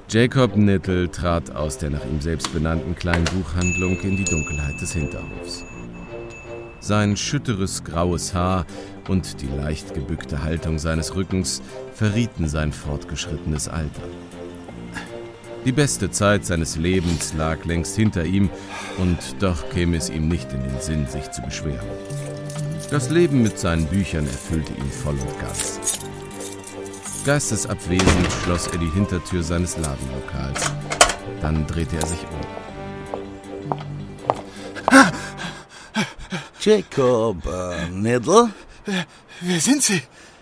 Jacob Nittl trat aus der nach ihm selbst benannten kleinen Buchhandlung in die Dunkelheit des Hinterhofs. Sein schütteres graues Haar und die leicht gebückte Haltung seines Rückens verrieten sein fortgeschrittenes Alter. Die beste Zeit seines Lebens lag längst hinter ihm, und doch käme es ihm nicht in den Sinn, sich zu beschweren. Das Leben mit seinen Büchern erfüllte ihn voll und ganz. Geistesabwesend schloss er die Hintertür seines Ladenlokals. Dann drehte er sich um. Jacob Nittl? Wer sind Sie?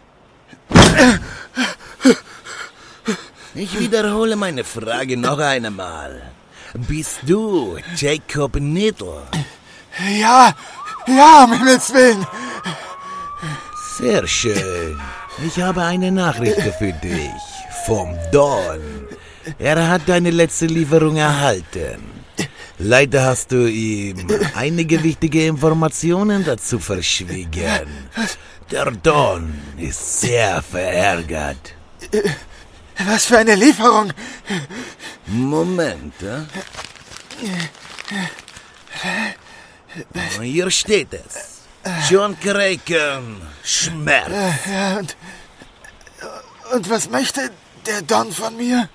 Ich wiederhole meine Frage noch einmal. Bist du Jacob Nittl? Ja, um Himmels Willen. Sehr schön. Ich habe eine Nachricht für dich. Vom Don. Er hat deine letzte Lieferung erhalten. Leider hast du ihm einige wichtige Informationen dazu verschwiegen. Der Don ist sehr verärgert. Was für eine Lieferung? Moment. Hier steht es. John Kraken, Schmerz. Ja, und was möchte der Don von mir?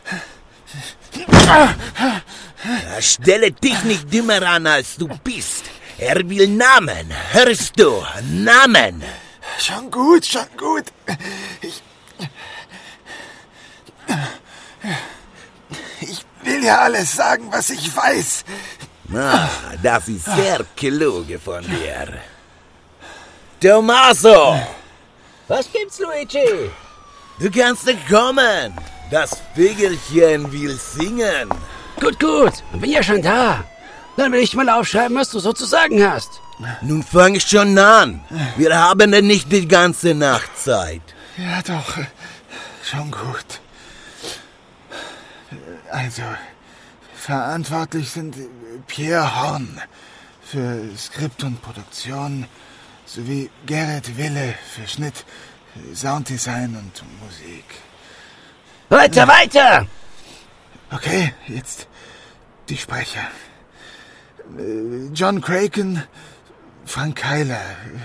Stelle dich nicht dümmer an, als du bist. Er will Namen. Hörst du? Namen. Schon gut. Ich will ja alles sagen, was ich weiß. Das ist sehr klug von dir. Tommaso! Was gibt's, Luigi? Du kannst kommen. Das Vögelchen will singen. Gut. Bin ja schon da. Dann will ich mal aufschreiben, was du so zu sagen hast. Nun fang schon an. Wir haben denn nicht die ganze Nacht Zeit. Ja, doch. Schon gut. Also, verantwortlich sind Pierre Horn für Skript und Produktion sowie Gerrit Wille für Schnitt, Sounddesign und Musik. Weiter! Okay, jetzt die Sprecher. John Kraken, Frank Keiler,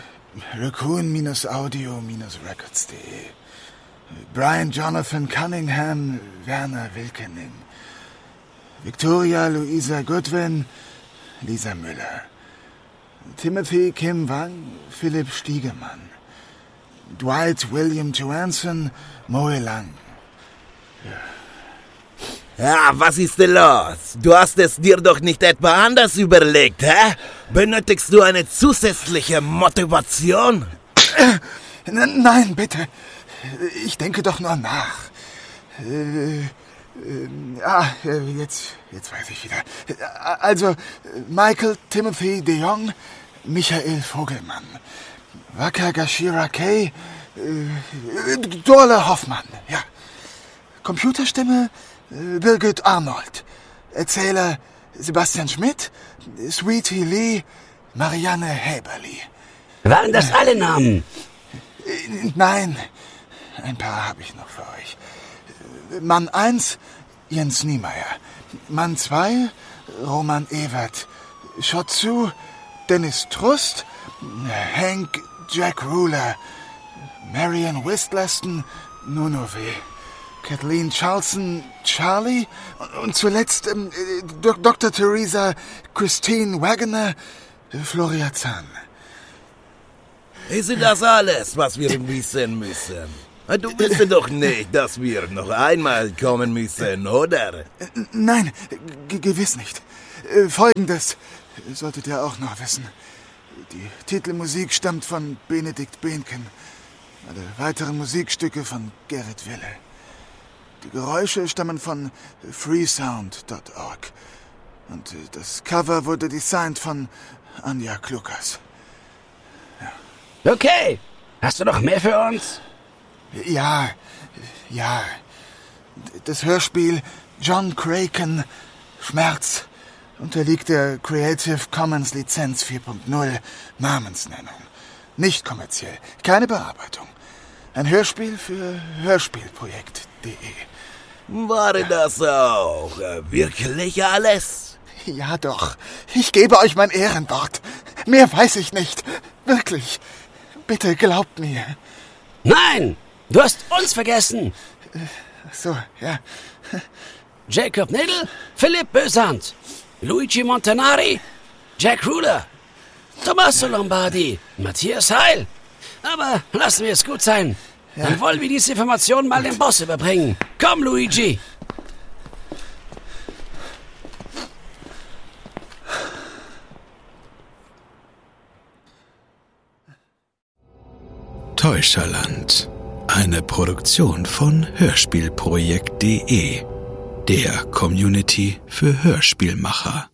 Raccoon-Audio-Records.de, Brian Jonathan Cunningham, Werner Wilkening, Victoria Louisa Goodwin, Lisa Müller, Timothy Kim Wang, Philipp Stiegemann, Dwight William Johansson, Moe Lang. Ja, was ist denn los? Du hast es dir doch nicht etwa anders überlegt, hä? Benötigst du eine zusätzliche Motivation? Nein, bitte. Ich denke doch nur nach. Jetzt weiß ich wieder. Also, Michael Timothy de Jong, Michael Vogelmann, Waka Gashira Kay, Dorle Hoffmann, ja. Computerstimme, Birgit Arnold. Erzähler, Sebastian Schmidt, Sweetie Lee, Marianne Häberli. Waren das alle Namen? Nein, ein paar habe ich noch für euch. Mann 1, Jens Niemeyer. Mann 2, Roman Ewert. Shotsu, Dennis Trust. Hank Jack Ruler. Marion Wistlaston, Nunovi. Kathleen Charlson, Charlie. Und zuletzt Dr. Theresa Christine Wagoner, Floria Zahn. Ist das alles, was wir wissen müssen? Du willst doch nicht, dass wir noch einmal kommen müssen, oder? Nein, gewiss nicht. Folgendes solltet ihr auch noch wissen. Die Titelmusik stammt von Benedikt Behnken. Alle weiteren Musikstücke von Gerrit Wille. Die Geräusche stammen von freesound.org. Und das Cover wurde designt von Anja Klukas. Okay. Hast du noch mehr für uns? Ja. Das Hörspiel John Kraken, Schmerz, unterliegt der Creative Commons Lizenz 4.0 Namensnennung. Nicht kommerziell, keine Bearbeitung. Ein Hörspiel für Hörspielprojekt.de. War das auch wirklich alles? Ja doch, ich gebe euch mein Ehrenwort. Mehr weiß ich nicht. Wirklich. Bitte glaubt mir. Nein, du hast uns vergessen. So, ja. Jacob Niddle, Philipp Bösand, Luigi Montanari, Jack Ruler, Tommaso Lombardi, Matthias Heil. Aber lassen wir es gut sein. Dann wollen wir diese Information mal dem Boss überbringen. Komm, Luigi. Täuscherland. Eine Produktion von Hörspielprojekt.de, der Community für Hörspielmacher.